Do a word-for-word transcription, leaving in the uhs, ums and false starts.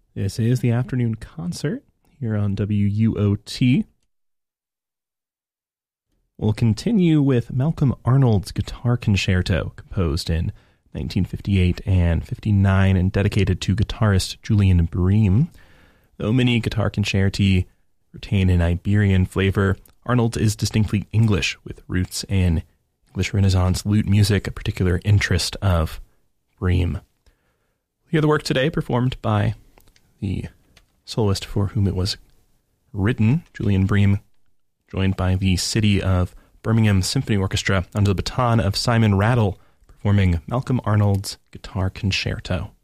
This is the afternoon concert here on W U O T. We'll continue with Malcolm Arnold's Guitar Concerto, composed in nineteen fifty-eight and fifty-nine and dedicated to guitarist Julian Bream. Though many guitar concerti retain an Iberian flavor, Arnold's is distinctly English, with roots in English Renaissance lute music, a particular interest of Bream. We'll hear the work today performed by the soloist for whom it was written, Julian Bream, joined by the City of Birmingham Symphony Orchestra under the baton of Simon Rattle, performing Malcolm Arnold's Guitar Concerto.